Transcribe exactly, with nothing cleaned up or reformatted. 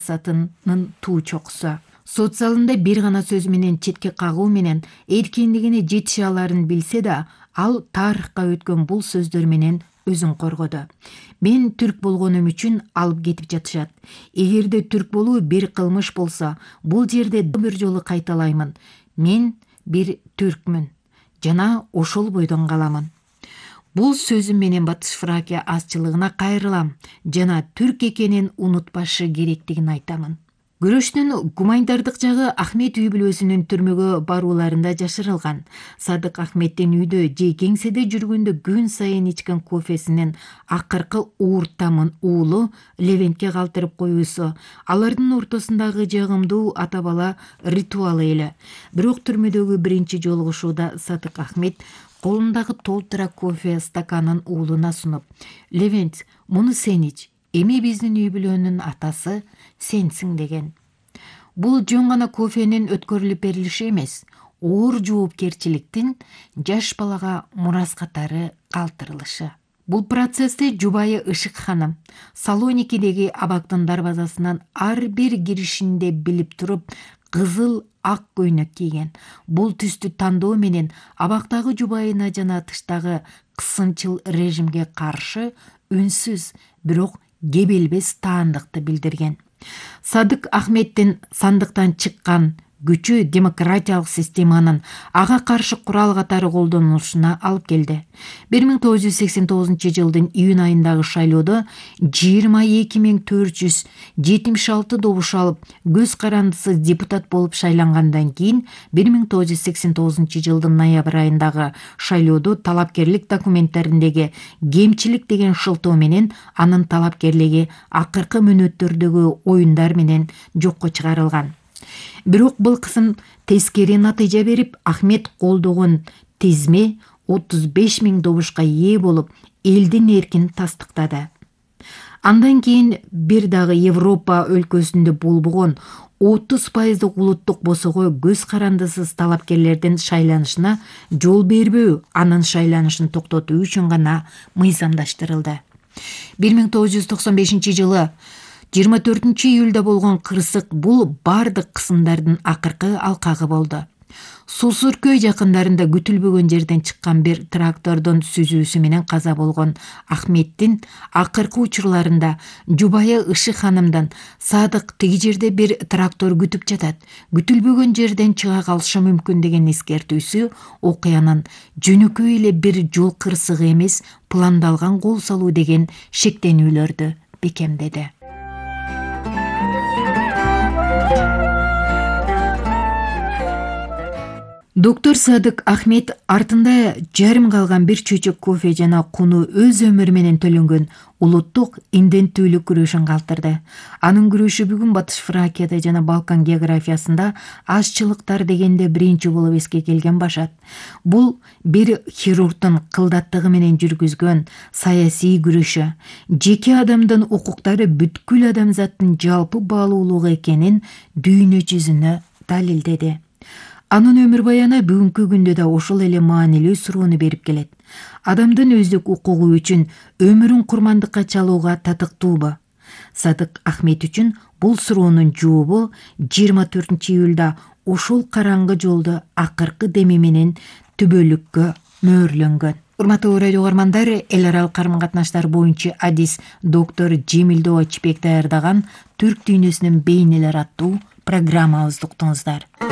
сатынын туу чокусу. Сот залында бир гана сөз менен четке кагуу менен эркиндигине жетише аларын билсе да, ал тарыхка өткөн бул сөздөр менен өзүн коргоду. Мен түрк болгонум үчүн алып кетип жатышат. Эгерде түрк болуу бир кылмыш болсо, бул жерде бир жолу кайталаймын. Мен бир түркмүн жана ошол бойдон каламын. Бул сөзүм менен Батыш Фракия азчылыгына кайрылам жана түрк экенин унутпашы керектигин айтамын. Күрөштүн гуманитардык жагы Ахмет үй бүлөсүнүн түрмөгө барууларында жашырылган. Садык Ахметтин үйдө же кеңседе жүргөндө күн сайын ичкен кофесинин акыркы ууртамын уулу Левентке калтырып коюусу алардын ортосундагы жагымдуу ата бала ритуалы эле. Бирок түрмөдөгү биринчи жолугушууда Садык Ахмет колундагы толтура кофе стаканын уулуна сунуп: «Левент, муну сен ич. Эми биздин үй бүлөнүн атасы сенсиң» деген. Бул жөн гана кофенин өткөрүлүп берилиши эмес, оор жоопкерчиликтин жаш балага мурас катары калтырылышы. Бул процессти жубайы Ышык ханым Салоникидеги абактын дарбазасынан ар бир киришинде билип туруп, кызыл ак көйнөк кийген. Бул түстү тандоо менен абактагы жубайына жана тыштагы кысымчыл режимге каршы үнсүз, бирок кебелбес таандыкты билдирген. Садык Ахметтин сандыктан чыккан күчү демократиялык системанын ага каршы курал катары колдонулушуна алып келди. бир миң тогуз жүз сексен тогузунчу жылдын июнь айындагы шайлоодо жыйырма эки миң төрт жүз жетимиш алты добуш алып, көз карандысыз депутат болуп шайлангандан кийин бир миң тогуз жүз сексен тогузунчу жылдын ноябрь айындагы шайлоодо талапкерлик документтериндеги кемчилик деген шылтоо менен анын талапкерлиги акыркы мүнөттөрдөгү оюндар менен жокко чыгарылган. Бирок бул кысым тескери натыйжа берип, Ахмет колдогон тизме отуз беш миң добушка ээ болуп, элдин эркин тастыктады. Андан кийин бир дагы Европа өлкөсүндө болбогон отуз пайыздык улуттук босого көз карандысыз талапкерлердин шайланышына жол бербөө анын шайланышын токтотуу үчүн гана мыйзамдаштырылды. бир миң тогуз жүз токсон бешинчи жылы жыйырма төртүнчү июлда болгон кырсык бул бардык кысымдардын акыркы алкагы болду. Сусуркөй жакындарында күтүлбөгөн жерден чыккан бир трактордун сүзүүсү менен каза болгон Ахметтин акыркы учурларында жубайы Ышык ханымдан: «Садык, тиги жерде бир трактор күтүп жатат, күтүлбөгөн жерден чыга калышы мүмкүн» деген эскертүүсү окуянын жөнөкөй эле бир жол кырсыгы эмес, пландалган кол салуу деген шектенүүлөрдү бекемдеди. Доктор Садык Ахмет артында жарым калган бир чөйчөк кофе жана куну өз өмүрү менен төлөнгөн улуттук инденттүүлүк күрөшүн калтырды. Анын күрөшү бүгүн Батыш Фракияда жана Балкан географиясында азчылыктар дегенде биринчи болуп эске келген башат. Бул бир хирургдун кылдаттыгы менен жүргүзгөн саясий күрөшү, жеке адамдын укуктары бүткүл адамзаттын жалпы баалуулугу экенин дүйнө жүзүнө далилдеди. Анын өмүр баяны бүгүнкү күндө да ошол эле маанилүү суроону берип келет. Адамдын өздүк укугу үчүн өмүрүн курмандыкка чалууга татыктуубу? Садык Ахмет үчүн бул суроонун жообу жыйырма төртүнчү июлда ошол караңгы жолду акыркы деми менен түбөлүккө мөөрлөнгөн. Урматтуу радио угармандар, эл аралык карым-катнаштар боюнча адис доктор Жемилдөө Ачыбек даярдаган Түрк дүйнөсүнүн бейнелери аттуу программабызды уктуңуздар.